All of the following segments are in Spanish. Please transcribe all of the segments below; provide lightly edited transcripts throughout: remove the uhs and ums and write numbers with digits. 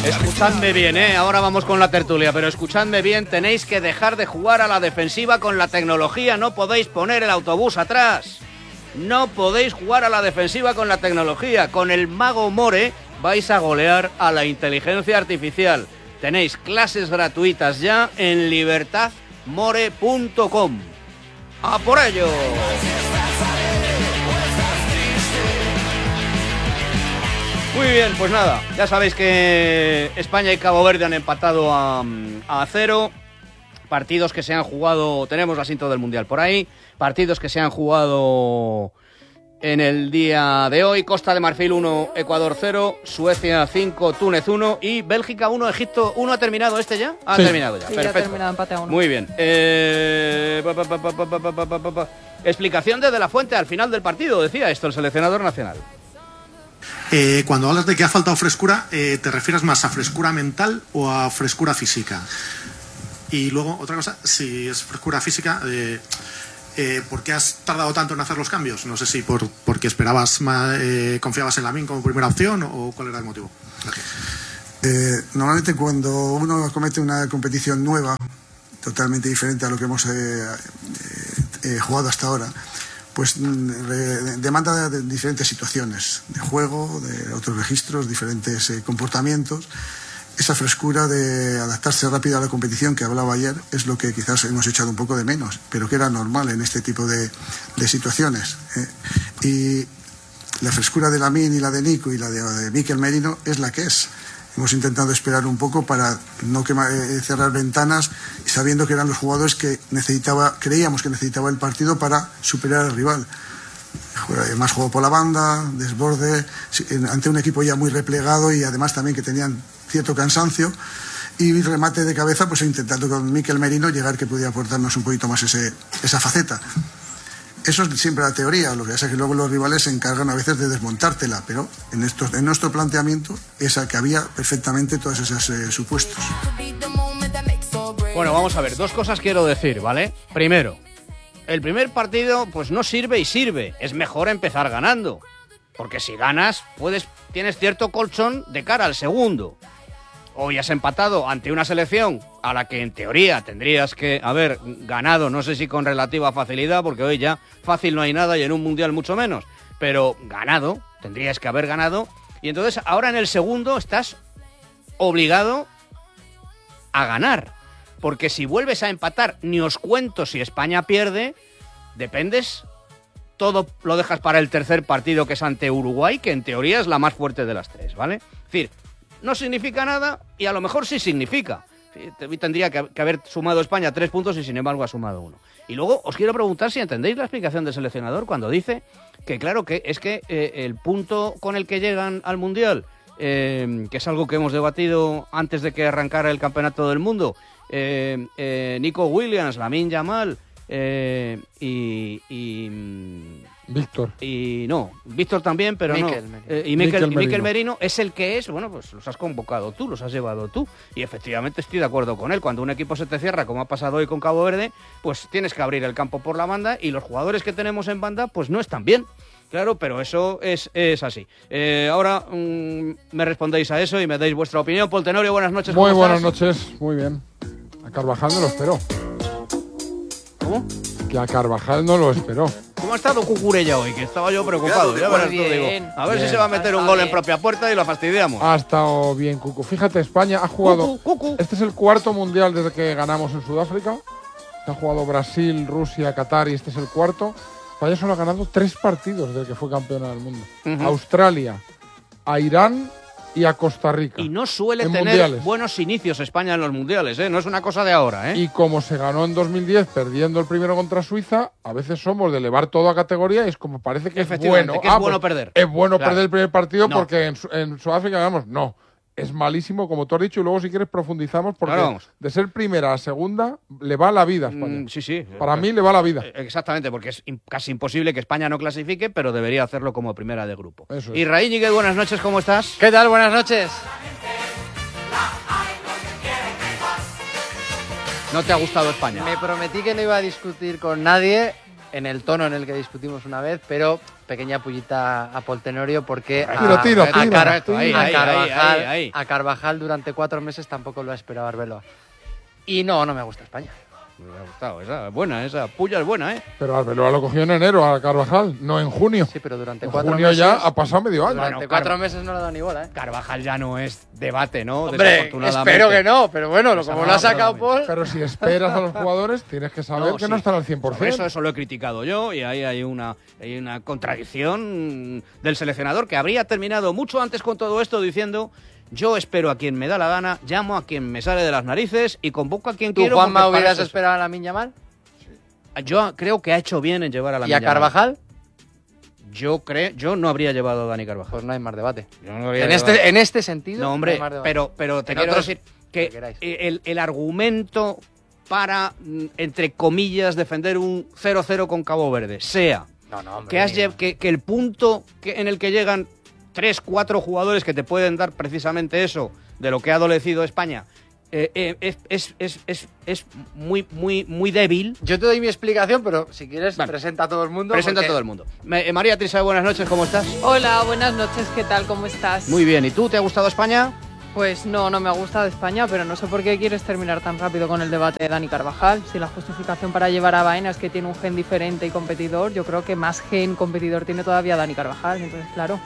Escuchadme bien, ahora vamos con la tertulia, pero escuchadme bien, tenéis que dejar de jugar a la defensiva con la tecnología, no podéis poner el autobús atrás. No podéis jugar a la defensiva con la tecnología. Con el Mago More vais a golear a la inteligencia artificial. Tenéis clases gratuitas ya en libertadmore.com. ¡A por ello! Muy bien, pues nada, ya sabéis que España y Cabo Verde han empatado a 0. Partidos que se han jugado, tenemos la cinta del Mundial por ahí, partidos que se han jugado en el día de hoy: Costa de Marfil 1, Ecuador 0, Suecia 5, Túnez 1 y Bélgica 1, Egipto 1. ¿Ha terminado este ya? Ha terminado ya, sí, perfecto. Ya ha terminado, empate a 1. Muy bien. Explicación de la Fuente al final del partido, decía esto el seleccionador nacional. Cuando hablas de que ha faltado frescura, ¿te refieres más a frescura mental o a frescura física? Y luego, otra cosa, si es frescura física, ¿por qué has tardado tanto en hacer los cambios? No sé si porque esperabas más, confiabas en Lamine como primera opción o cuál era el motivo. Normalmente cuando uno comete una competición nueva, totalmente diferente a lo que hemos jugado hasta ahora, pues demanda de diferentes situaciones de juego, de otros registros, diferentes comportamientos. Esa frescura de adaptarse rápido a la competición que hablaba ayer es lo que quizás hemos echado un poco de menos, pero que era normal en este tipo de situaciones. Y la frescura de Lamine y la de Nico y la de Mikel Merino es la que es. Hemos intentado esperar un poco para no cerrar ventanas, sabiendo que eran los jugadores que creíamos que necesitaba el partido para superar al rival. Más juego por la banda, desborde, ante un equipo ya muy replegado y además también que tenían cierto cansancio, y remate de cabeza, pues intentando con Mikel Merino llegar que pudiera aportarnos un poquito más esa faceta. Eso es siempre la teoría, lo que pasa es que luego los rivales se encargan a veces de desmontártela, pero en nuestro planteamiento esa que había perfectamente todos esos supuestos. Bueno, vamos a ver, dos cosas quiero decir, ¿vale? Primero, el primer partido pues no sirve y sirve, es mejor empezar ganando, porque si ganas tienes cierto colchón de cara al segundo. Hoy has empatado ante una selección a la que en teoría tendrías que haber ganado, no sé si con relativa facilidad, porque hoy ya fácil no hay nada y en un mundial mucho menos, pero ganado, tendrías que haber ganado, y entonces ahora en el segundo estás obligado a ganar, porque si vuelves a empatar, ni os cuento si España pierde, dependes, todo lo dejas para el tercer partido, que es ante Uruguay, que en teoría es la más fuerte de las tres, ¿vale? Es decir, no significa nada y a lo mejor sí significa. Tendría que haber sumado España 3 puntos y sin embargo ha sumado 1. Y luego os quiero preguntar si entendéis la explicación del seleccionador cuando dice que claro que es que el punto con el que llegan al Mundial, que es algo que hemos debatido antes de que arrancara el Campeonato del Mundo, Nico Williams, Lamine Yamal Víctor. Y no, Víctor también, pero Mikel no. Merino. Y Mikel Merino es el que es, bueno, pues los has convocado tú, los has llevado tú. Y efectivamente estoy de acuerdo con él. Cuando un equipo se te cierra, como ha pasado hoy con Cabo Verde, pues tienes que abrir el campo por la banda y los jugadores que tenemos en banda, pues no están bien. Claro, pero eso es así. Ahora me respondéis a eso y me dais vuestra opinión. Paul Tenorio, buenas noches. Muy buenas noches, muy bien. A Carvajal no lo esperó. ¿Cómo? Que a Carvajal no lo esperó. ¿Cómo ha estado Cucurella hoy? Que estaba yo preocupado. Ya verás, tú, digo. A ver si se va a meter un gol en propia puerta y lo fastidiamos. Ha estado bien, Cucu. Fíjate, España ha jugado... Cucu. Este es el cuarto mundial desde que ganamos en Sudáfrica. Se ha jugado Brasil, Rusia, Qatar y este es el cuarto. España solo ha ganado 3 partidos desde que fue campeona del mundo. A Australia, a Irán y a Costa Rica. Y no suele en tener mundiales. buenos inicios España en los mundiales, ¿eh? No es una cosa de ahora, ¿eh? Y como se ganó en 2010 perdiendo el primero contra Suiza, a veces somos de elevar todo a categoría y es como parece que es bueno. Que es bueno perder. Es bueno perder el primer partido No. porque en Sudáfrica, digamos, no. Es malísimo, como tú has dicho, y luego si quieres profundizamos porque Claro, de ser primera a segunda le va la vida a España. Sí. Para mí le va la vida. Exactamente, porque es casi imposible que España no clasifique, pero debería hacerlo como primera de grupo. Eso es. Y Raín, buenas noches, ¿cómo estás? ¿Qué tal? Buenas noches. ¿No te ha gustado España? Me prometí que no iba a discutir con nadie en el tono en el que discutimos una vez, pero pequeña pullita a Pol Tenorio porque a Carvajal durante 4 meses tampoco lo ha esperado Arbeloa. Y no me gusta España. Me ha gustado, esa puya es buena, ¿eh? Pero Arbeloa lo cogió en enero a Carvajal, no en junio. Sí, pero durante en 4 junio meses... ya ha pasado medio año. Durante 4 meses no le ha dado ni bola, ¿eh? Carvajal ya no es debate, ¿no? Hombre, espero que no, pero bueno, como lo ha sacado Paul... Pero si esperas a los jugadores, tienes que saber que no están al 100%. Por eso lo he criticado yo, y ahí hay una contradicción del seleccionador que habría terminado mucho antes con todo esto diciendo... Yo espero a quien me da la gana, llamo a quien me sale de las narices y convoco a quien quiero. ¿Tú, Juanma, hubieras esperado a Lamine Yamal? Yo creo que ha hecho bien en llevar a Lamine Yamal. ¿Y a Carvajal? Yo no habría llevado a Dani Carvajal. Pues no hay más debate. No en este sentido. No, hombre, no hay más debate. pero te quiero decir que el argumento para, entre comillas, defender un 0-0 con Cabo Verde sea que el punto en el que llegan 3-4 jugadores que te pueden dar precisamente eso de lo que ha adolecido España es muy débil. Yo te doy mi explicación, pero si quieres presenta a todo el mundo. Presenta a todo el mundo. María Teresa, buenas noches, ¿cómo estás? Hola, buenas noches, ¿qué tal? ¿Cómo estás? Muy bien, ¿y tú? ¿Te ha gustado España? Pues no me ha gustado España, pero no sé por qué quieres terminar tan rápido con el debate de Dani Carvajal. Si la justificación para llevar a Baena es que tiene un gen diferente y competidor, yo creo que más gen competidor tiene todavía Dani Carvajal, entonces claro.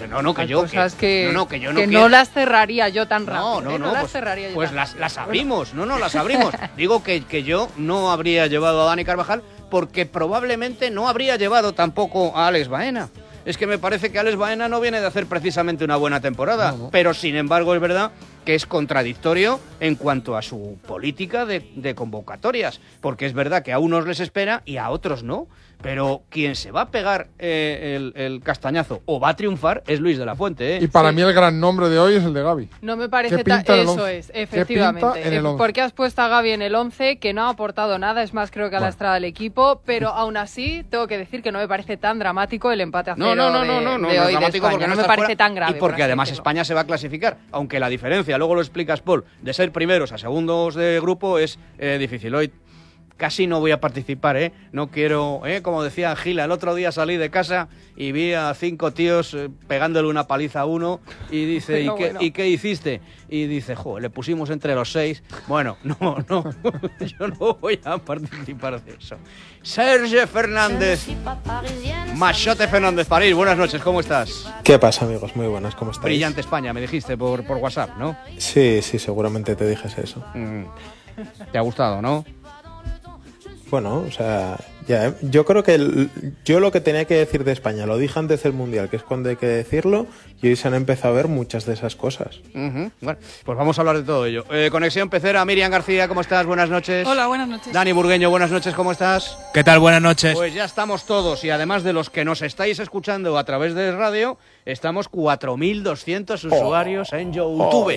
No las cerraría yo tan rápido. Pues las abrimos, las abrimos. Digo que yo no habría llevado a Dani Carvajal porque probablemente no habría llevado tampoco a Alex Baena. Es que me parece que Alex Baena no viene de hacer precisamente una buena temporada, pero sin embargo es verdad que es contradictorio en cuanto a su política de convocatorias, porque es verdad que a unos les espera y a otros no. Pero quien se va a pegar el castañazo o va a triunfar es Luis de la Fuente, ¿eh? Y para mí el gran nombre de hoy es el de Gavi. No me parece eso es, efectivamente. Porque has puesto a Gavi en el 11, que no ha aportado nada, es más, creo que ha lastrado al equipo, pero aún así tengo que decir que no me parece tan dramático el empate a 0 de hoy de España. No me parece tan grave. Y porque además España se va a clasificar, aunque la diferencia, luego lo explicas, Paul, de ser primeros a segundos de grupo es difícil. Hoy casi no voy a participar, ¿eh? No quiero, como decía Gila, el otro día salí de casa y vi a 5 tíos pegándole una paliza a uno y dice, ¿y qué hiciste? Y dice, le pusimos entre los 6. Bueno, no, yo no voy a participar de eso. Sergio Fernández, Machote Fernández París, buenas noches, ¿cómo estás? ¿Qué pasa, amigos? Muy buenas, ¿cómo estáis? Brillante España, me dijiste por WhatsApp, ¿no? Sí, seguramente te dije eso. ¿Te ha gustado, no? Bueno, o sea, yo creo que yo lo que tenía que decir de España lo dije antes del Mundial, que es cuando hay que decirlo, y hoy se han empezado a ver muchas de esas cosas. Bueno, pues vamos a hablar de todo ello. Conexión Pecera, Miriam García, ¿cómo estás? Buenas noches. Hola, buenas noches. Dani Burgueño, buenas noches, ¿cómo estás? ¿Qué tal? Buenas noches. Pues ya estamos todos, y además de los que nos estáis escuchando a través de radio, estamos 4.200 usuarios en YouTube.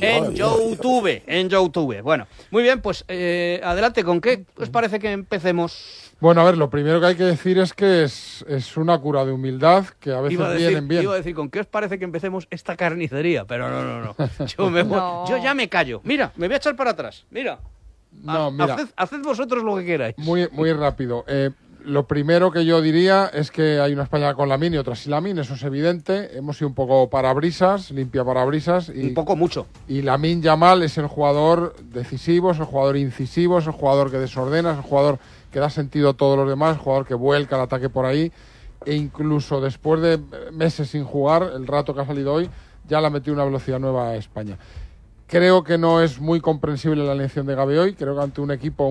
En YouTube. Bueno, muy bien, pues adelante, ¿con qué os parece que empecemos? Bueno, a ver, lo primero que hay que decir es que es una cura de humildad que a veces vienen bien. Iba a decir, ¿con qué os parece que empecemos esta carnicería? Pero no. Yo ya me callo. Mira, me voy a echar para atrás. Mira. Haced vosotros lo que queráis. Muy rápido. Lo primero que yo diría es que hay una España con Lamine y otra sin Lamine, eso es evidente. Hemos sido un poco parabrisas, limpia parabrisas. Un poco mucho. Y Lamine Yamal es el jugador decisivo, es el jugador incisivo, es el jugador que desordena, es el jugador que da sentido a todos los demás, el jugador que vuelca el ataque por ahí. E incluso después de meses sin jugar, el rato que ha salido hoy, ya le ha metido una velocidad nueva a España. Creo que no es muy comprensible la elección de Gavi hoy. Creo que ante un equipo,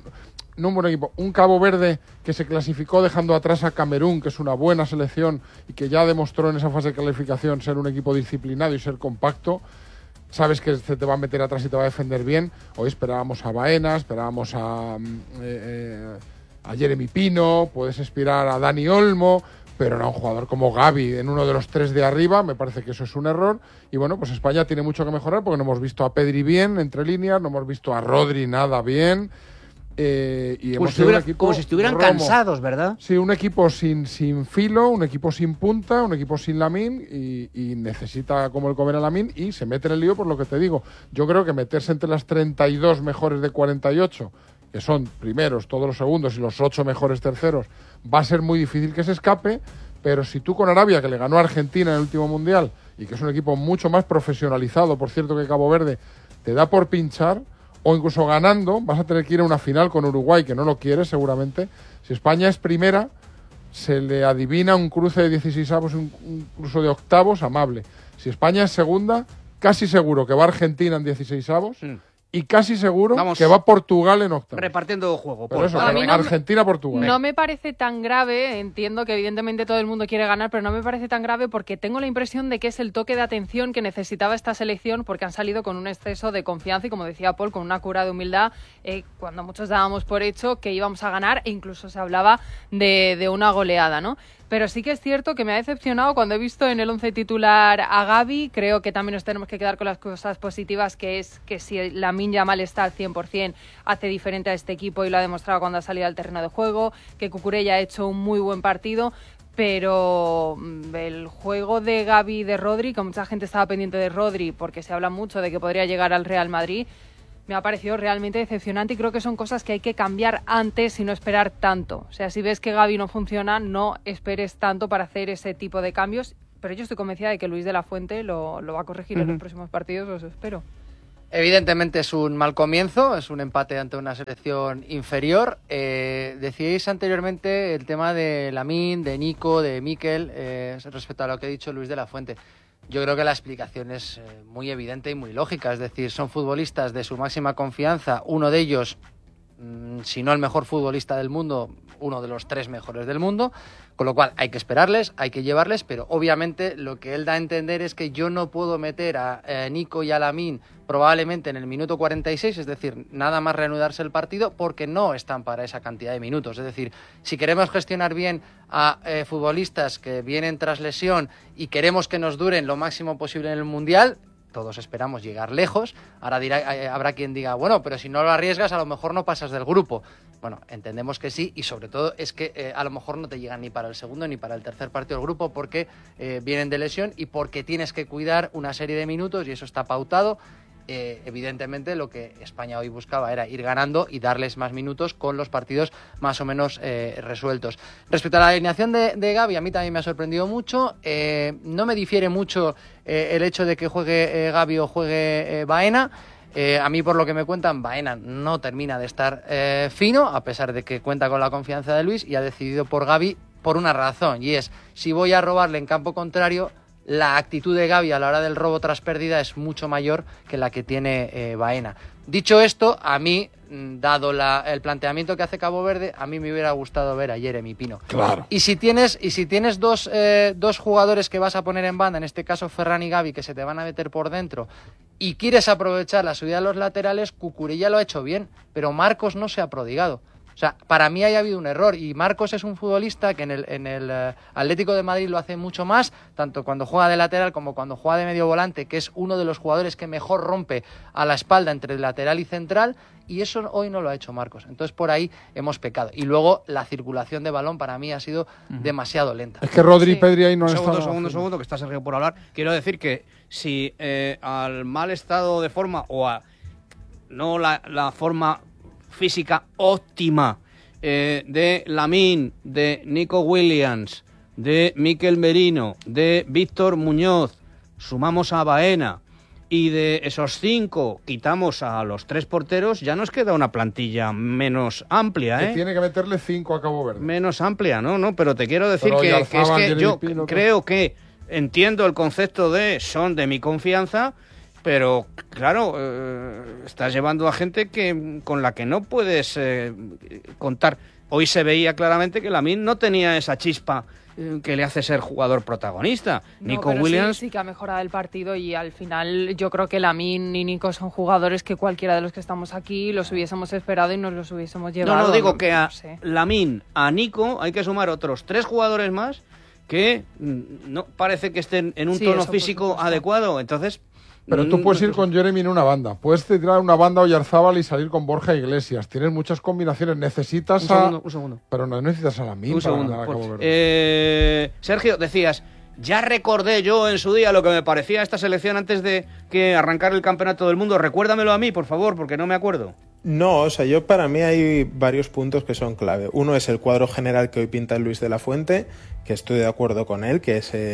un Cabo Verde que se clasificó dejando atrás a Camerún, que es una buena selección y que ya demostró en esa fase de calificación ser un equipo disciplinado y ser compacto. Sabes que se te va a meter atrás y te va a defender bien. Hoy esperábamos a Baena, esperábamos a Jeremy Pino, puedes aspirar a Dani Olmo, pero no a un jugador como Gavi en uno de los 3 de arriba. Me parece que eso es un error. Y bueno, pues España tiene mucho que mejorar porque no hemos visto a Pedri bien entre líneas, no hemos visto a Rodri nada bien. Y hemos sido un equipo como si estuvieran cansados, ¿verdad? Sí, un equipo sin filo, un equipo sin punta, un equipo sin Lamine y necesita como el comer a Lamine y se mete en el lío por lo que te digo. Yo creo que meterse entre las 32 mejores de 48, que son primeros, todos los segundos y los 8 mejores terceros, va a ser muy difícil que se escape, pero si tú con Arabia, que le ganó a Argentina en el último Mundial, y que es un equipo mucho más profesionalizado, por cierto, que Cabo Verde, te da por pinchar, o incluso ganando, vas a tener que ir a una final con Uruguay, que no lo quiere seguramente. Si España es primera, se le adivina un cruce de 16avos, un cruce de octavos amable. Si España es segunda, casi seguro que va Argentina en 16avos, y casi seguro que va Portugal en octavos. Repartiendo juego. Por eso, Argentina-Portugal. No me parece tan grave, entiendo que evidentemente todo el mundo quiere ganar, pero no me parece tan grave porque tengo la impresión de que es el toque de atención que necesitaba esta selección, porque han salido con un exceso de confianza y, como decía Paul, con una cura de humildad, cuando muchos dábamos por hecho que íbamos a ganar e incluso se hablaba de una goleada, ¿no? Pero sí que es cierto que me ha decepcionado cuando he visto en el 11 titular a Gavi. Creo que también nos tenemos que quedar con las cosas positivas, que es que si Lamine Yamal está al 100%, hace diferente a este equipo y lo ha demostrado cuando ha salido al terreno de juego, que Cucurella ha hecho un muy buen partido. Pero el juego de Gavi y de Rodri, que mucha gente estaba pendiente de Rodri porque se habla mucho de que podría llegar al Real Madrid, me ha parecido realmente decepcionante y creo que son cosas que hay que cambiar antes y no esperar tanto. O sea, si ves que Gavi no funciona, no esperes tanto para hacer ese tipo de cambios. Pero yo estoy convencida de que Luis de la Fuente lo va a corregir en los próximos partidos, os espero. Evidentemente es un mal comienzo, es un empate ante una selección inferior. Decíais anteriormente el tema de Lamine, de Nico, de Mikel, respecto a lo que ha dicho Luis de la Fuente. Yo creo que la explicación es muy evidente y muy lógica, es decir, son futbolistas de su máxima confianza, uno de ellos, si no el mejor futbolista del mundo, uno de los 3 mejores del mundo, con lo cual hay que esperarles, hay que llevarles, pero obviamente lo que él da a entender es que yo no puedo meter a Nico y a Lamine probablemente en el minuto 46, es decir, nada más reanudarse el partido, porque no están para esa cantidad de minutos. Es decir, si queremos gestionar bien a futbolistas que vienen tras lesión y queremos que nos duren lo máximo posible en el Mundial, todos esperamos llegar lejos. Ahora habrá quien diga, bueno, pero si no lo arriesgas a lo mejor no pasas del grupo. Bueno, entendemos que sí, y sobre todo es que a lo mejor no te llegan ni para el segundo ni para el tercer partido del grupo porque vienen de lesión y porque tienes que cuidar una serie de minutos y eso está pautado. Evidentemente lo que España hoy buscaba era ir ganando y darles más minutos con los partidos más o menos resueltos. Respecto a la alineación de Gavi, a mí también me ha sorprendido mucho. No me difiere mucho el hecho de que juegue Gavi o juegue Baena. A mí, por lo que me cuentan, Baena no termina de estar fino, a pesar de que cuenta con la confianza de Luis, y ha decidido por Gavi por una razón, y es, si voy a robarle en campo contrario, la actitud de Gavi a la hora del robo tras pérdida es mucho mayor que la que tiene Baena. Dicho esto, a mí, dado el planteamiento que hace Cabo Verde, a mí me hubiera gustado ver a Jeremy Pino. Claro. Y si tienes dos jugadores que vas a poner en banda, en este caso Ferran y Gavi, que se te van a meter por dentro, y quieres aprovechar la subida de los laterales, Cucurella lo ha hecho bien, pero Marcos no se ha prodigado. O sea, para mí haya habido un error, y Marcos es un futbolista que en el Atlético de Madrid lo hace mucho más, tanto cuando juega de lateral como cuando juega de medio volante, que es uno de los jugadores que mejor rompe a la espalda entre el lateral y central, y eso hoy no lo ha hecho Marcos. Entonces por ahí hemos pecado. Y luego la circulación de balón para mí ha sido demasiado lenta. Es que Rodri y Pedri ahí no han estado... Segundo, que está Sergio por hablar. Quiero decir que si al mal estado de forma o a no la forma física óptima de Lamine, de Nico Williams, de Mikel Merino, de Víctor Muñoz, sumamos a Baena, y de esos 5 quitamos a los 3 porteros, ya nos queda una plantilla menos amplia, que tiene que meterle 5 a Cabo Verde. Menos amplia, no, pero te quiero decir que es que yo creo que entiendo el concepto de son de mi confianza, pero claro, estás llevando a gente con la que no puedes contar. Hoy se veía claramente que Lamine no tenía esa chispa que le hace ser jugador protagonista. No, Nico Williams sí que ha mejorado el partido, y al final yo creo que Lamine y Nico son jugadores que cualquiera de los que estamos aquí los hubiésemos esperado y nos los hubiésemos llevado. No, digo que a Lamine, a Nico hay que sumar otros 3 jugadores más que no parece que estén en un tono físico adecuado. Entonces... Pero tú puedes ir con Jeremy en una banda, puedes tirar una banda Oyarzábal y salir con Borja Iglesias. Tienes muchas combinaciones. Necesitas un segundo. Pero no necesitas a Lamine. Un segundo. Sergio, decías, ya recordé yo en su día lo que me parecía esta selección antes de que arrancara el campeonato del mundo. Recuérdamelo a mí, por favor, porque no me acuerdo. No, o sea, para mí hay varios puntos que son clave. Uno es el cuadro general que hoy pinta Luis de la Fuente, que estoy de acuerdo con él, que es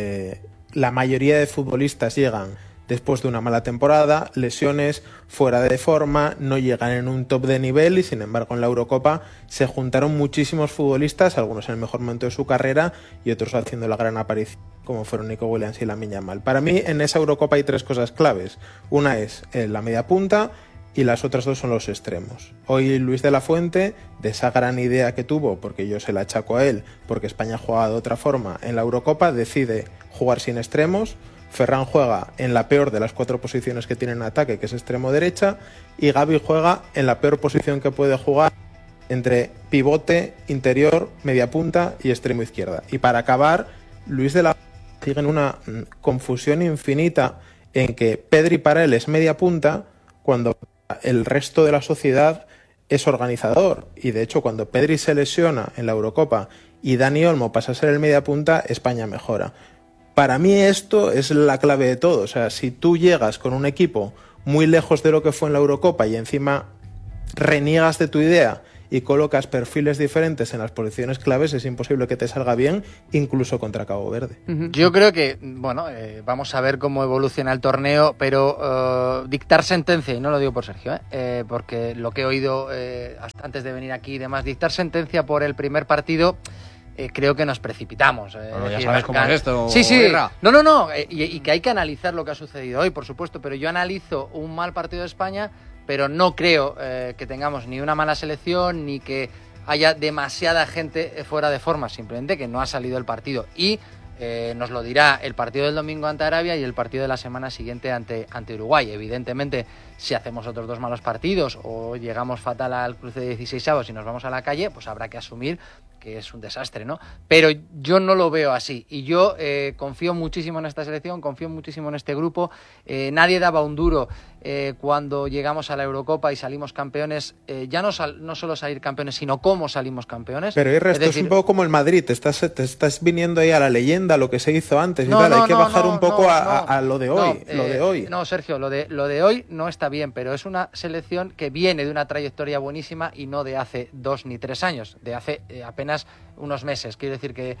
la mayoría de futbolistas llegan después de una mala temporada, lesiones, fuera de forma, no llegan en un top de nivel y sin embargo en la Eurocopa se juntaron muchísimos futbolistas, algunos en el mejor momento de su carrera y otros haciendo la gran aparición, como fueron Nico Williams y Lamine Yamal. Para mí en esa Eurocopa hay 3 cosas claves. Una es la media punta y las otras 2 son los extremos. Hoy Luis de la Fuente, de esa gran idea que tuvo, porque yo se la achaco a él, porque España juega de otra forma en la Eurocopa, decide jugar sin extremos. Ferran juega en la peor de las 4 posiciones que tiene en ataque, que es extremo derecha, y Gavi juega en la peor posición que puede jugar, entre pivote, interior, media punta y extremo izquierda. Y para acabar, Luis de la sigue en una confusión infinita en que Pedri para él es media punta, cuando el resto de la sociedad es organizador. Y de hecho, cuando Pedri se lesiona en la Eurocopa y Dani Olmo pasa a ser el media punta, España mejora. Para mí esto es la clave de todo. O sea, si tú llegas con un equipo muy lejos de lo que fue en la Eurocopa y encima reniegas de tu idea y colocas perfiles diferentes en las posiciones claves, es imposible que te salga bien, incluso contra Cabo Verde. Yo creo que, bueno, vamos a ver cómo evoluciona el torneo, pero dictar sentencia, y no lo digo por Sergio, porque lo que he oído hasta antes de venir aquí y demás, dictar sentencia por el primer partido... creo que nos precipitamos. Bueno, ya sabes cómo es esto. Sí, sí. No. Y que hay que analizar lo que ha sucedido hoy, por supuesto, pero yo analizo un mal partido de España, pero no creo que tengamos ni una mala selección, ni que haya demasiada gente fuera de forma, simplemente que no ha salido el partido. Y nos lo dirá el partido del domingo ante Arabia y el partido de la semana siguiente ante Uruguay. Evidentemente, si hacemos otros 2 malos partidos o llegamos fatal al cruce de 16avos y nos vamos a la calle, pues habrá que asumir que es un desastre, ¿no? Pero yo no lo veo así y yo confío muchísimo en esta selección, confío muchísimo en este grupo. Nadie daba un duro cuando llegamos a la Eurocopa y salimos campeones, ya no solo salir campeones, sino cómo salimos campeones. Pero esto es un poco como el Madrid, te estás viniendo ahí a la leyenda, lo que se hizo antes y tal, hay que bajar un poco a lo de hoy. No, Sergio, lo de hoy no está bien, pero es una selección que viene de una trayectoria buenísima y no de hace 2 ni 3 años, de hace apenas unos meses. Quiero decir que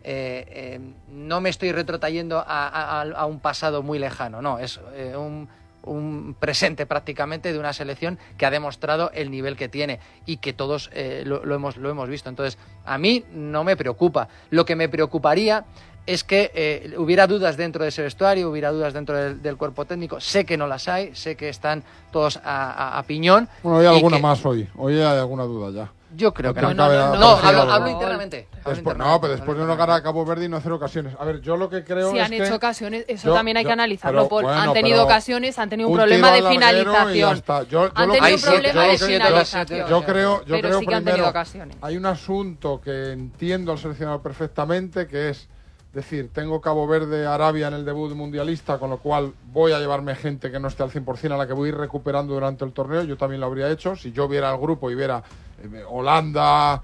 no me estoy retrotrayendo a un pasado muy lejano, no, es un presente prácticamente de una selección que ha demostrado el nivel que tiene y que todos lo hemos visto. Entonces, a mí no me preocupa. Lo que me preocuparía es que hubiera dudas dentro de ese vestuario, hubiera dudas dentro del cuerpo técnico. Sé que no las hay, sé que están todos a piñón. Bueno, hay alguna más hoy hay alguna duda ya. Yo creo que no. Hablo internamente. No, pero después de no ganar a Cabo Verde y no hacer ocasiones. A ver, yo lo que creo es que... Si han hecho ocasiones, eso también hay que analizarlo. Han tenido ocasiones, han tenido un problema de finalización. Han tenido un problema de finalización. Yo creo primero, hay un asunto que entiendo al seleccionador perfectamente, que es decir, tengo Cabo Verde, Arabia en el debut mundialista, con lo cual voy a llevarme gente que no esté al 100% a la que voy a ir recuperando durante el torneo. Yo también lo habría hecho. Si yo viera el grupo y viera Holanda,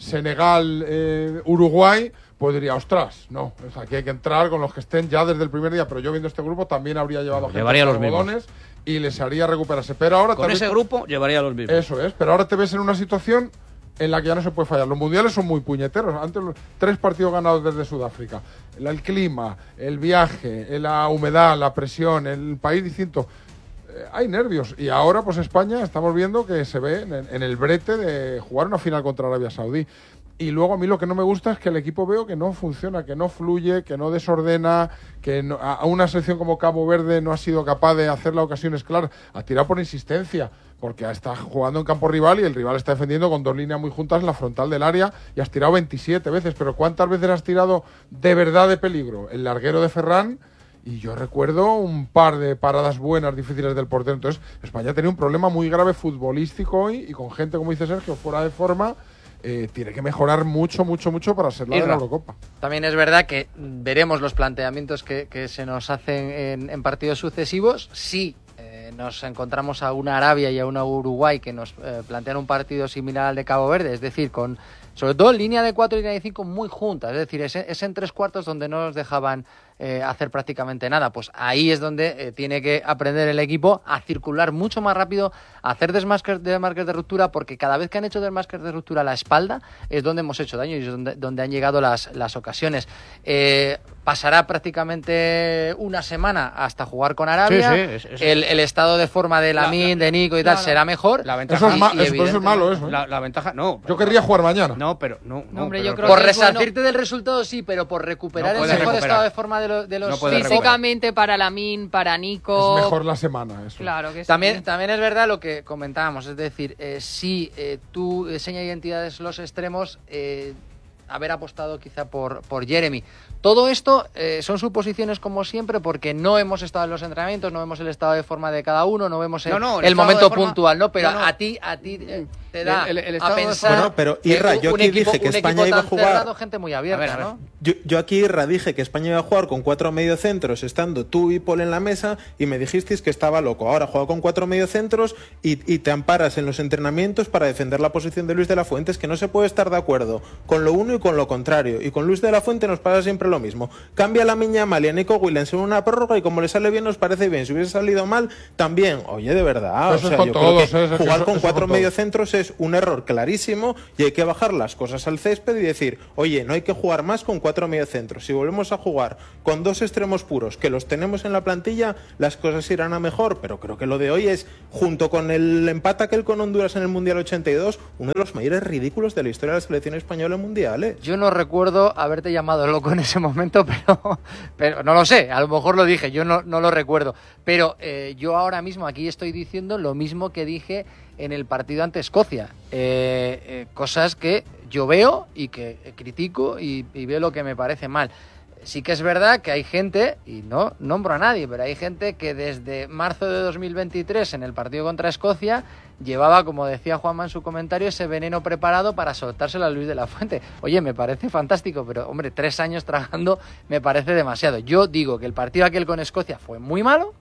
Senegal, Uruguay, pues diría, ostras, no, o sea, aquí hay que entrar con los que estén ya desde el primer día. Pero yo viendo este grupo también habría llevado gente llevaría los algodones y les haría recuperarse. Pero ahora con ese grupo llevaría los mismos. Eso es, pero ahora te ves en una situación en la que ya no se puede fallar. Los mundiales son muy puñeteros. Antes 3 partidos ganados desde Sudáfrica. El clima, el viaje, la humedad, la presión, el país distinto. Hay nervios. Y ahora, pues España, estamos viendo que se ve en el brete de jugar una final contra Arabia Saudí. Y luego a mí lo que no me gusta es que el equipo veo que no funciona, que no fluye, que no desordena, que no, a una selección como Cabo Verde no ha sido capaz de hacer las ocasiones claras. Ha tirado por insistencia, porque está jugando en campo rival y el rival está defendiendo con 2 líneas muy juntas en la frontal del área y has tirado 27 veces. Pero ¿cuántas veces has tirado de verdad de peligro? El larguero de Ferran, y yo recuerdo un par de paradas buenas, difíciles del portero. Entonces, España tenía un problema muy grave futbolístico hoy y con gente, como dice Sergio, fuera de forma. Tiene que mejorar mucho para ser la de la Eurocopa. También es verdad que veremos los planteamientos que se nos hacen en partidos sucesivos. Sí, nos encontramos a una Arabia y a una Uruguay que nos plantean un partido similar al de Cabo Verde, es decir, con sobre todo línea de 4 y línea de 5 muy juntas, es decir, es en 3 cuartos donde no nos dejaban hacer prácticamente nada. Pues ahí es donde tiene que aprender el equipo a circular mucho más rápido, a hacer desmarques de ruptura, porque cada vez que han hecho desmarques de ruptura a la espalda es donde hemos hecho daño y es donde han llegado las ocasiones. Pasará prácticamente una semana hasta jugar con Arabia. Sí. El estado de forma de Lamine, de Nico y tal será mejor. La ventaja eso es malo, eso. La ventaja, no. Yo querría jugar mañana. No, pero no. Hombre, yo creo por resarcirte del resultado sí, pero por recuperar el mejor estado de forma de los físicamente para Lamine, para Nico. Es mejor la semana, eso. Claro que sí. También es verdad lo que comentábamos, es decir, si tú señas identidades los extremos, haber apostado quizá por Jeremy. Todo esto son suposiciones como siempre, porque no hemos estado en los entrenamientos, no vemos el estado de forma de cada uno, no vemos el momento puntual, ¿no? Pero a ti te da a pensar. Bueno, pero Irra, yo aquí dije que España iba a jugar. Gente muy abierta, ¿no? Yo aquí, Irra, dije que España iba a jugar con 4 mediocentros, estando tú y Paul en la mesa, y me dijisteis que estaba loco. Ahora juega con 4 mediocentros y te amparas en los entrenamientos para defender la posición de Luis de la Fuente. Es que no se puede estar de acuerdo con lo uno y con lo contrario. Y con Luis de la Fuente nos pasa siempre lo mismo. Cambia la Lamine Yamal y a Nico Williams en una prórroga y como le sale bien nos parece bien. Si hubiese salido mal, también. Oye, de verdad. Eso yo creo que jugar con 4 mediocentros es un error clarísimo y hay que bajar las cosas al césped y decir, oye, no hay que jugar más con 4 mediocentros. Si volvemos a jugar con 2 extremos puros, que los tenemos en la plantilla, las cosas irán a mejor. Pero creo que lo de hoy es, junto con el empate aquel con Honduras en el Mundial 82, uno de los mayores ridículos de la historia de la selección española en mundiales. Yo no recuerdo haberte llamado loco en ese momento, pero no lo sé, a lo mejor lo dije, yo no lo recuerdo. Pero yo ahora mismo aquí estoy diciendo lo mismo que dije en el partido ante Escocia. Cosas que yo veo y que critico y veo lo que me parece mal. Sí que es verdad que hay gente, y no nombro a nadie, pero hay gente que desde marzo de 2023 en el partido contra Escocia llevaba, como decía Juanma en su comentario, ese veneno preparado para soltárselo a Luis de la Fuente. Oye, me parece fantástico, pero hombre, 3 años tragando me parece demasiado. Yo digo que el partido aquel con Escocia fue muy malo.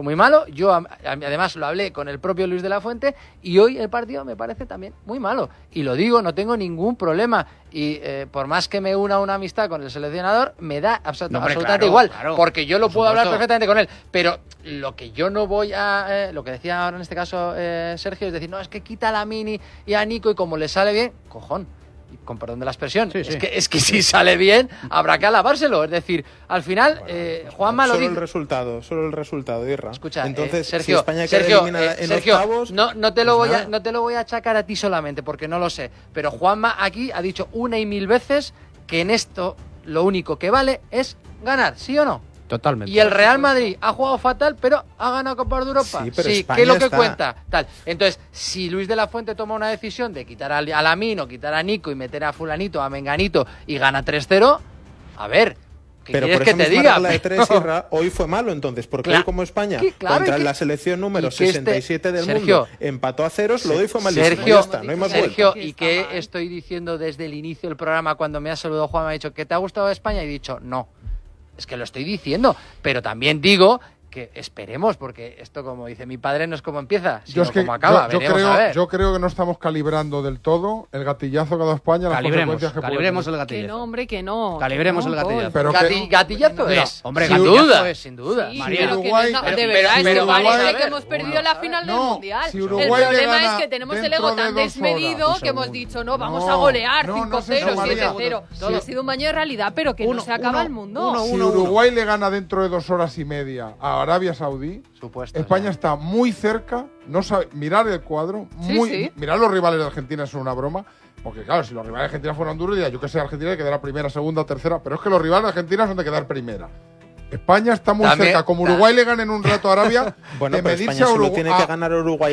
Yo además lo hablé con el propio Luis de la Fuente y hoy el partido me parece también muy malo. Y lo digo, no tengo ningún problema. Y por más que me una amistad con el seleccionador, me da absolutamente igual. Claro, porque yo lo puedo hablar perfectamente con él. Pero lo que yo no voy a... lo que decía ahora en este caso Sergio, es decir, no, es que quita a Lamine y a Nico y como le sale bien, cojón. Con perdón de la expresión, sí. Es que si sale bien, habrá que alabárselo. Es decir, al final, Juanma lo dice. Solo el resultado, Irra. Escucha, entonces, Sergio, si España queda eliminada en octavos... No te lo voy a achacar a ti solamente, porque no lo sé. Pero Juanma aquí ha dicho 1 y 1000 veces que en esto lo único que vale es ganar, ¿sí o no? Totalmente. Y el Real Madrid ha jugado fatal, pero ha ganado Copa de Europa. Sí, ¿qué es lo que cuenta? Tal. Entonces, si Luis de la Fuente toma una decisión de quitar a Lamine o quitar a Nico y meter a fulanito, a menganito y gana 3-0, a ver, ¿qué quieres que te diga? La de 3, Irra, hoy fue malo entonces, porque hoy como España contra la selección número 67 del mundo empató a 0, lo de hoy fue malísimo. No hay más Sergio, ¿y qué estoy diciendo desde el inicio del programa cuando me ha saludado Juan? Me ha dicho que te ha gustado España y he dicho no. Es que lo estoy diciendo, pero también digo que esperemos, porque esto, como dice mi padre, no es como empieza, sino como acaba. Yo creo que no estamos calibrando del todo el gatillazo que ha dado España. Calibremos el gatillazo. Que no, hombre, que no. Calibremos el gatillazo. Pero gatillazo es. Hombre, sin duda. Sí, Uruguay, de verdad, es que parece que hemos perdido la final del Mundial. El problema es que tenemos el ego tan desmedido que hemos dicho, no, vamos a golear 5-0, 7-0. Ha sido un baño de realidad, pero que no se acaba el mundo. Si Uruguay le gana dentro de 2 horas y media a Arabia Saudí, España está muy cerca. No sabe mirar el cuadro, mirar los rivales de Argentina es una broma, porque claro, si los rivales de Argentina fueran Honduras, diría yo que sé, Argentina hay que quedar primera, segunda, tercera, pero es que los rivales de Argentina son de quedar primera. España está muy cerca. Como Uruguay le gane en un rato a Arabia, bueno, pero España solo tiene que ganar a Uruguay.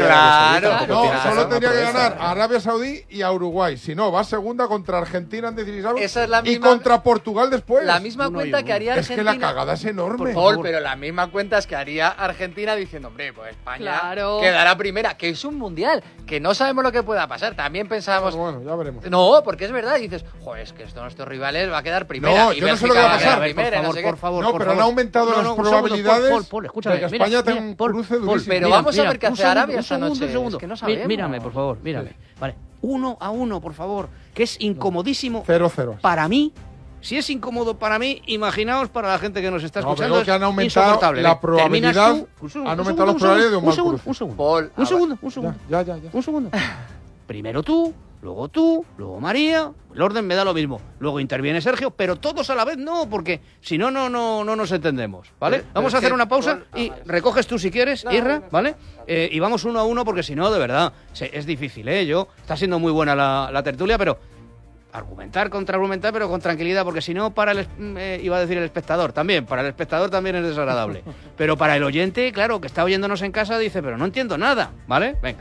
No, solo tenía que ganar a Arabia Saudí y a Uruguay. Si no, va segunda contra Argentina en 16avos y contra Portugal después. La misma cuenta que haría Argentina. Es que la cagada es enorme. Pero la misma cuenta es que haría Argentina diciendo, hombre, pues España quedará primera, que es un mundial, que no sabemos lo que pueda pasar. También pensábamos... Bueno, ya veremos. No, porque es verdad. Y dices, joder, es que esto nuestros rivales va a quedar primera. No, yo no sé lo que va a pasar. Por favor. No, pero han aumentado las probabilidades de que España tenga un cruce durísimo. Pero vamos a ver qué hace Arabia esta noche. Es que no sabemos. Mírame, por favor, mírame. Vale, 1-1, por favor, que es incomodísimo. 0-0. Para mí, Si es incómodo para mí, imaginaos para la gente que nos está escuchando. Pero que han aumentado la probabilidad. Han aumentado las probabilidades de un mal cruce. Un segundo. Ya. Un segundo. Primero tú, luego María. El orden me da lo mismo. Luego interviene Sergio, pero todos a la vez no, porque si no nos entendemos, ¿vale? Vamos a hacer una pausa y recoges tú si quieres, Irra, ¿vale? Y vamos 1 a 1 porque si no, de verdad, es difícil, ¿eh? Está siendo muy buena la tertulia, pero argumentar, contraargumentar, pero con tranquilidad, porque si no, iba a decir el espectador, también, para el espectador también es desagradable. Pero para el oyente, claro, que está oyéndonos en casa, dice, pero no entiendo nada, ¿vale? Venga.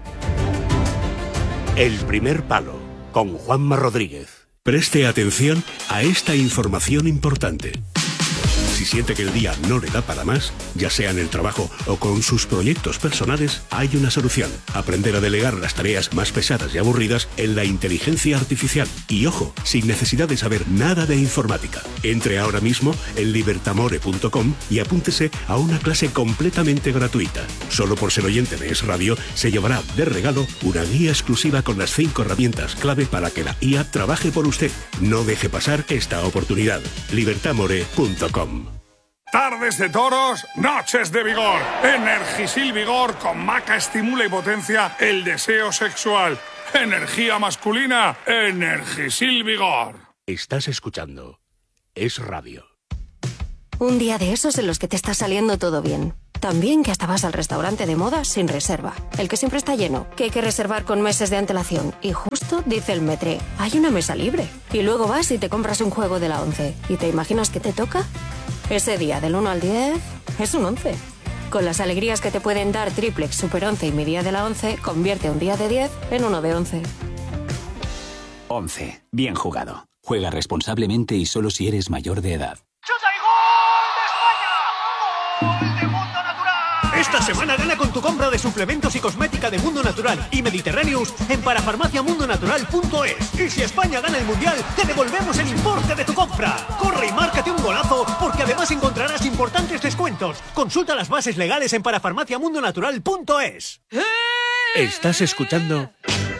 El primer palo, con Juanma Rodríguez. Preste atención a esta información importante. Si siente que el día no le da para más, ya sea en el trabajo o con sus proyectos personales, hay una solución. Aprender a delegar las tareas más pesadas y aburridas en la inteligencia artificial. Y ojo, sin necesidad de saber nada de informática. Entre ahora mismo en libertamore.com y apúntese a una clase completamente gratuita. Solo por ser oyente de Es Radio, se llevará de regalo una guía exclusiva con las 5 herramientas clave para que la IA trabaje por usted. No deje pasar esta oportunidad. libertamore.com. Tardes de toros, noches de vigor. Energisil Vigor con maca estimula y potencia el deseo sexual. Energía masculina, Energisil Vigor. Estás escuchando Es Radio. Un día de esos en los que te está saliendo todo bien. También que hasta vas al restaurante de moda sin reserva. El que siempre está lleno, que hay que reservar con meses de antelación. Y justo dice el Metre, hay una mesa libre. Y luego vas y te compras un juego de la 11. ¿Y te imaginas que te toca? Ese día del 1 al 10 es un 11. Con las alegrías que te pueden dar Triplex, Super 11 y mi día de la 11, convierte un día de 10 en uno de 11. 11. Bien jugado. Juega responsablemente y solo si eres mayor de edad. Esta semana gana con tu compra de suplementos y cosmética de Mundo Natural y Mediterraneous en parafarmaciamundonatural.es. Y si España gana el Mundial, te devolvemos el importe de tu compra. Corre y márcate un golazo, porque además encontrarás importantes descuentos. Consulta las bases legales en parafarmaciamundonatural.es. Estás escuchando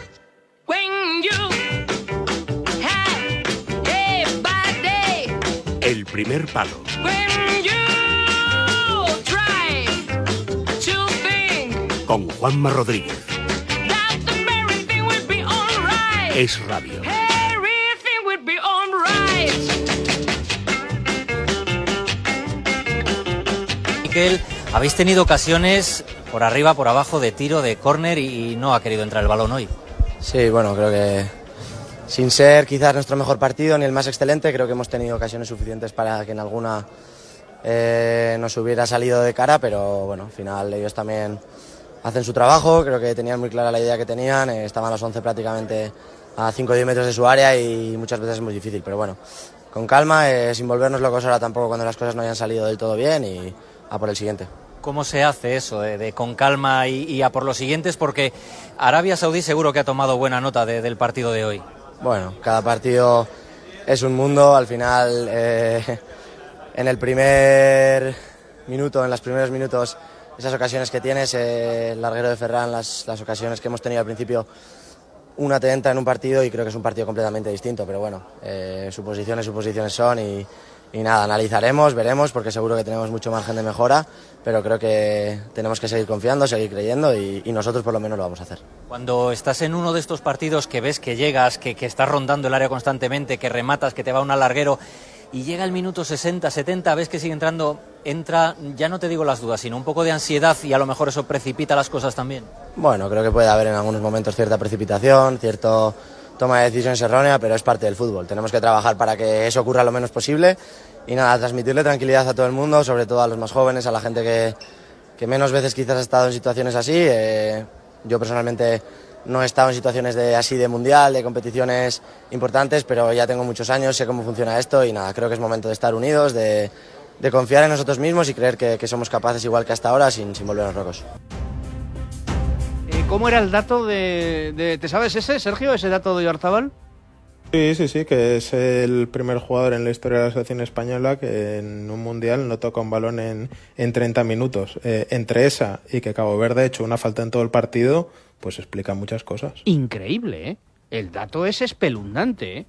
El primer palo. Con Juanma Rodríguez. Es Radio. Miquel, habéis tenido ocasiones por arriba, por abajo, de tiro, de córner y no ha querido entrar el balón hoy. Sí, bueno, creo que sin ser quizás nuestro mejor partido ni el más excelente, creo que hemos tenido ocasiones suficientes para que en alguna nos hubiera salido de cara, pero bueno, al final ellos también hacen su trabajo, creo que tenían muy clara la idea que tenían, estaban los 11 prácticamente a 5 o 10 metros de su área y muchas veces es muy difícil, pero bueno, con calma, sin volvernos locos ahora tampoco cuando las cosas no hayan salido del todo bien y a por el siguiente. ¿Cómo se hace eso, de con calma y a por los siguientes? Porque Arabia Saudí seguro que ha tomado buena nota del partido de hoy. Bueno, cada partido es un mundo, al final en el primer minuto, en los primeros minutos, esas ocasiones que tienes, el larguero de Ferran, las ocasiones que hemos tenido al principio, una te entra en un partido y creo que es un partido completamente distinto, pero bueno, suposiciones son y nada, analizaremos, veremos, porque seguro que tenemos mucho margen de mejora, pero creo que tenemos que seguir confiando, seguir creyendo y nosotros por lo menos lo vamos a hacer. Cuando estás en uno de estos partidos que ves que llegas, que estás rondando el área constantemente, que rematas, que te va un alarguero y llega el minuto 60, 70, ves que sigue entrando, entra, ya no te digo las dudas, sino un poco de ansiedad y a lo mejor eso precipita las cosas también. Bueno, creo que puede haber en algunos momentos cierta precipitación, cierto toma de decisiones errónea, pero es parte del fútbol. Tenemos que trabajar para que eso ocurra lo menos posible y nada, transmitirle tranquilidad a todo el mundo, sobre todo a los más jóvenes, a la gente que menos veces quizás ha estado en situaciones así. Yo personalmente no he estado en situaciones así de mundial, de competiciones importantes, pero ya tengo muchos años, sé cómo funciona esto y nada, creo que es momento de estar unidos, de confiar en nosotros mismos y creer que somos capaces igual que hasta ahora sin volvernos locos. ¿Cómo era el dato ¿te sabes ese, Sergio, ese dato de Oyarzabal? Sí, que es el primer jugador en la historia de la selección española que en un mundial no toca un balón en 30 minutos. Entre esa y que Cabo Verde ha hecho una falta en todo el partido, pues explica muchas cosas. Increíble, ¿eh? El dato es espeluznante, ¿eh?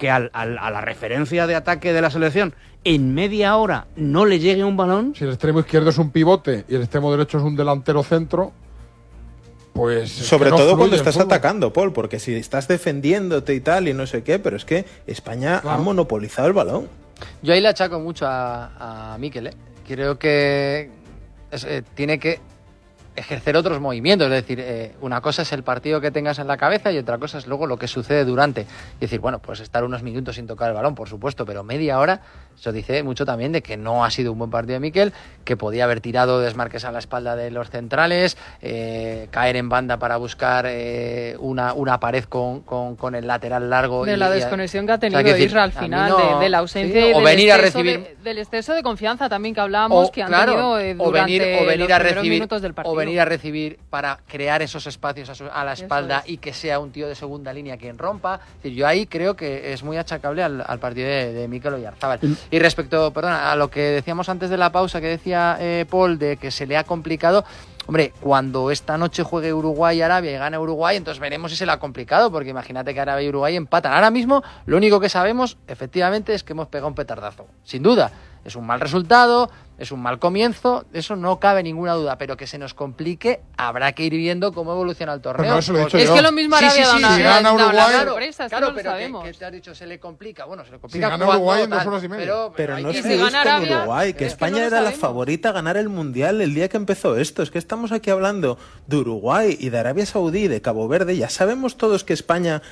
que a la referencia de ataque de la selección en media hora no le llegue un balón. Si el extremo izquierdo es un pivote y el extremo derecho es un delantero centro, pues... Sobre todo cuando estás atacando, Paul, porque si estás defendiéndote y tal y no sé qué, pero es que España ha monopolizado el balón. Yo ahí le achaco mucho a Mikel, ¿eh? Creo que tiene que ejercer otros movimientos, es decir, una cosa es el partido que tengas en la cabeza y otra cosa es luego lo que sucede durante. Es decir, bueno, pues estar unos minutos sin tocar el balón, por supuesto, pero media hora, eso dice mucho también de que no ha sido un buen partido de Mikel, que podía haber tirado desmarques a la espalda de los centrales, caer en banda para buscar una pared con el lateral largo. De la desconexión que ha tenido Isra al final, de la ausencia y del exceso de confianza también que hablábamos que han tenido durante los primeros minutos del partido. Venir a recibir para crear esos espacios a la espalda y que sea un tío de segunda línea quien rompa. Es decir, yo ahí creo que es muy achacable al partido de Mikel Oyarzabal. Y respecto, a lo que decíamos antes de la pausa, que decía Paul, de que se le ha complicado, hombre, cuando esta noche juegue Uruguay y Arabia y gane Uruguay, entonces veremos si se le ha complicado, porque imagínate que Arabia y Uruguay empatan. Ahora mismo, lo único que sabemos, efectivamente, es que hemos pegado un petardazo. Sin duda, es un mal resultado, es un mal comienzo, de eso no cabe ninguna duda, pero que se nos complique, habrá que ir viendo cómo evoluciona el torneo. Es que lo mismo Arabia da una si gana Uruguay, sorpresa, claro, pero ¿qué te has dicho? Se le complica. Bueno, se le complica. Si gana Uruguay en 2 horas y media. Pero no es con Uruguay, que España era la favorita a ganar el Mundial el día que empezó esto. Es que estamos aquí hablando de Uruguay y de Arabia Saudí y de Cabo Verde. Ya sabemos todos que España